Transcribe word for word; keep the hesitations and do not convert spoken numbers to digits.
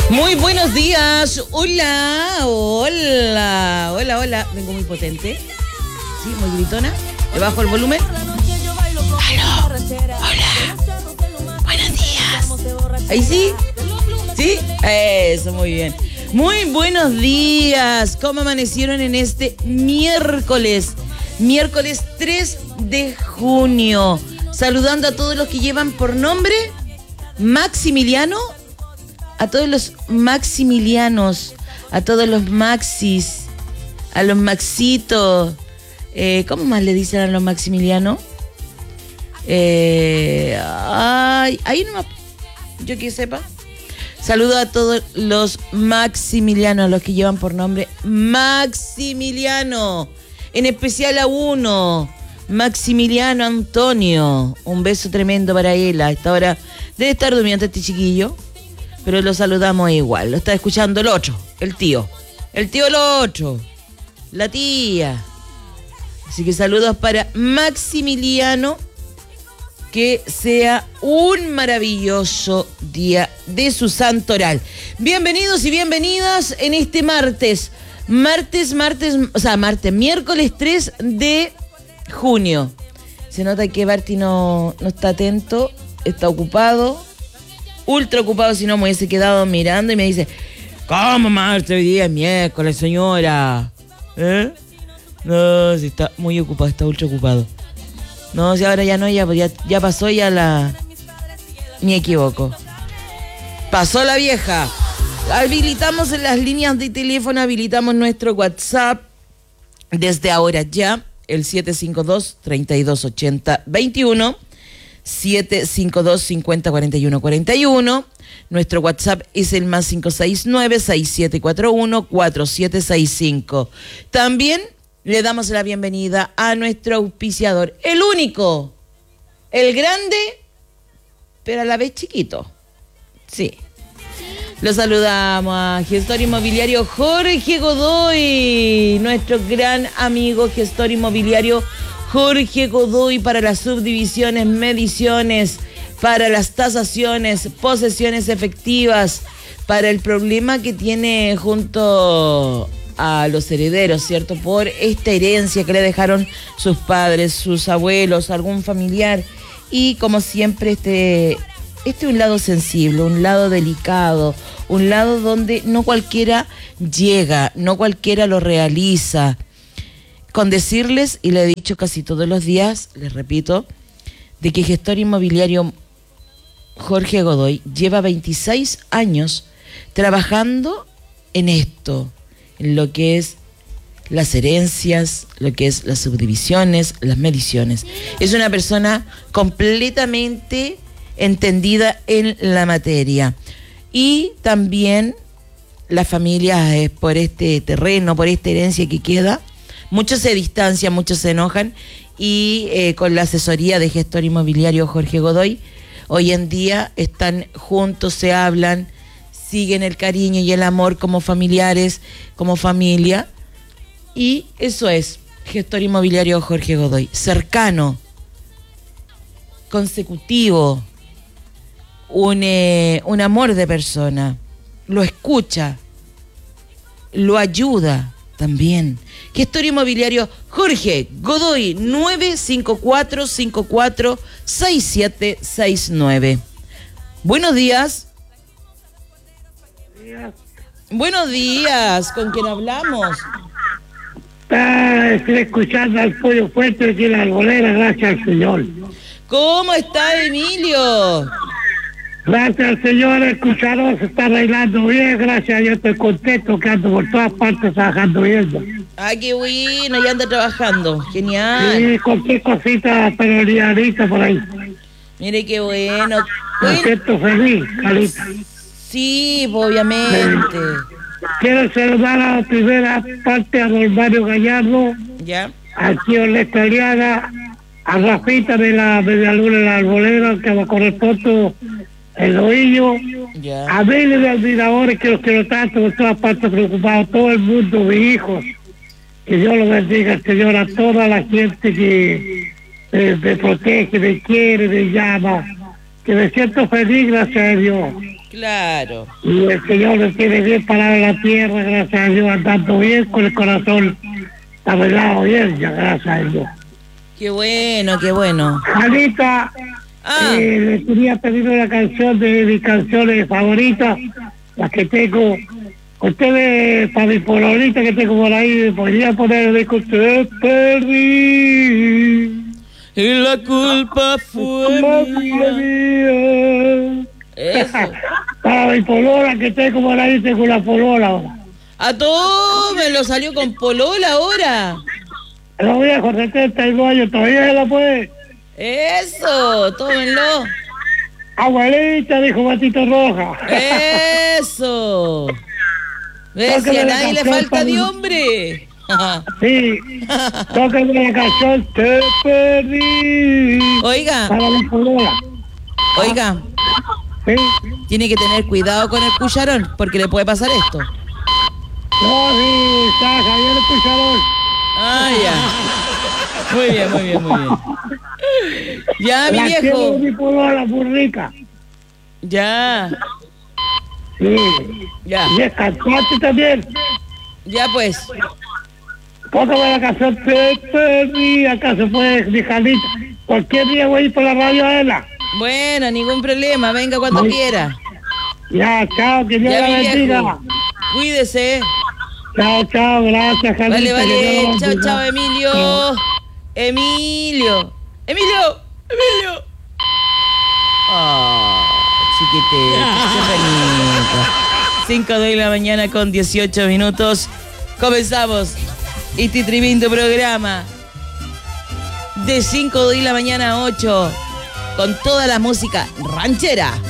Muy buenos días. Hola, hola, hola, hola. Vengo muy potente. Sí, muy gritona. Le bajo el volumen. Aló, hola. Buenos días. Ahí sí. Sí, eso, muy bien. Muy buenos días. ¿Cómo amanecieron en este miércoles? Miércoles tres de junio. Saludando a todos los que llevan por nombre Maximiliano. A todos los Maximilianos, a todos los Maxis, a los Maxitos. Eh, ¿Cómo más le dicen a los Maximilianos? Eh, ay, ahí no, yo que sepa. Saludo a todos los Maximilianos, a los que llevan por nombre Maximiliano. En especial a uno, Maximiliano Antonio. Un beso tremendo para él. A esta hora debe estar durmiendo este chiquillo. Pero lo saludamos igual. Lo está escuchando el otro, el tío. El tío el otro. La tía. Así que saludos para Maximiliano. Que sea un maravilloso día de su santoral. Bienvenidos y bienvenidas en este martes. Martes, martes, o sea, martes, miércoles tres de junio. Se nota que Barty no, no está atento, está ocupado. Ultra ocupado, si no me hubiese quedado mirando y me dice, ¿cómo martes hoy día es miércoles, señora? ¿Eh? No, si está muy ocupado, está ultra ocupado. No, si ahora ya no, ya, ya, ya pasó ya la... Ni equivoco. Pasó la vieja. Habilitamos en las líneas de teléfono, habilitamos nuestro WhatsApp desde ahora ya, el siete cinco dos, tres dos ocho cero, dos uno. siete cinco dos, cinco cero, cuatro uno cuatro uno. Nuestro WhatsApp es el más cinco seis nueve, seis siete cuatro uno, cuatro siete seis cinco. También le damos la bienvenida a nuestro auspiciador, el único, el grande, pero a la vez chiquito. Sí. Lo saludamos a gestor inmobiliario Jorge Godoy, nuestro gran amigo gestor inmobiliario Jorge Godoy, para las subdivisiones, mediciones, para las tasaciones, posesiones efectivas, para el problema que tiene junto a los herederos, ¿cierto? Por esta herencia que le dejaron sus padres, sus abuelos, algún familiar. Y como siempre, este, este es un lado sensible, un lado delicado, un lado donde no cualquiera llega, no cualquiera lo realiza. Con decirles, y le he dicho casi todos los días, les repito, de que gestor inmobiliario Jorge Godoy lleva veintiséis años trabajando en esto, en lo que es las herencias, lo que es las subdivisiones, las mediciones. Es una persona completamente entendida en la materia. Y también las familias, eh, por este terreno, por esta herencia que queda, muchos se distancian, muchos se enojan, y eh, con la asesoría de gestor inmobiliario Jorge Godoy, hoy en día están juntos, se hablan, siguen el cariño y el amor como familiares, como familia, y eso es gestor inmobiliario Jorge Godoy, cercano, consecutivo, un, eh, un amor de persona, lo escucha, lo ayuda también. Gestor inmobiliario Jorge Godoy, nueve cinco cuatro, cinco cuatro, seis siete seis nueve. Buenos días. Buenos días, ¿con quién hablamos? Está, estoy escuchando al Pollo Fuerte aquí en la Arbolera, gracias al Señor. ¿Cómo está Emilio? Gracias al Señor, el cucharón se está arreglando bien, gracias, yo estoy contento que ando por todas partes trabajando bien. Ah, qué bueno, ya anda trabajando, genial. Sí, cualquier cosita, pero liadita por ahí. Mire qué bueno. Me siento feliz, Carita. Sí, obviamente. Quiero saludar a la primera parte a don Mario Gallardo, ¿ya? al tío Lesta Aliaga, a Rafita de la Medialuna de la Arbolera, que va a correr foto el oillo, Ya. a miles de admiradores que los quiero tanto, por todas partes preocupados, todo el mundo, mis hijos, que Dios los bendiga, Señor, a toda la gente que eh, me protege, me quiere, me llama, que me siento feliz, gracias a Dios. Claro. Y el Señor me tiene bien parado en la tierra, gracias a Dios, andando bien con el corazón arreglado bien, ya gracias a Dios. Qué bueno, qué bueno. Anita, Ah. eh, le quería pedir una canción de mis canciones favoritas, las que tengo. Ustedes, para mi pololita que tengo por ahí, podría poner el disco Te perdí. Y la culpa fue mía. mía. Eso. Para mi polola que tengo por ahí, tengo una polola ahora. A todo me lo salió con polola ahora. Los viejos, setenta y dos años, todavía se la puede. Eso, tómenlo. Abuelita, dijo Matito Roja. Eso. ¿Ves? Si a nadie le falta de hombre. Sí, tócame la canción Te perdí. Oiga, Para mi polola. oiga, Sí. tiene que tener cuidado con el cucharón, porque le puede pasar esto. No, sí, está Javier el Cucharón. Ah, ya. Muy bien, muy bien, muy bien. Ya, mi La quiero viejo. de mi polola, muy rica. Ya, Sí. ya, Y es cantante también. ya pues. Póngame la canción Te perdí. Acá se puede, mi Jalita. Cualquier día voy a ir por la radio a ella. Bueno, ningún problema, venga cuando Muy- quiera. Ya, chao, que Dios Ya, la mi bendiga. viejo. Cuídese. Chao, chao, gracias, Jalita. Vale, que vale. Dios la Chao, bendiga. chao, Emilio. Emilio. Emilio. Emilio. Oh, chiquitito, qué bonito. cinco de la mañana con dieciocho minutos. Comenzamos este tremendo programa. De cinco de la mañana a ocho. Con toda la música ranchera.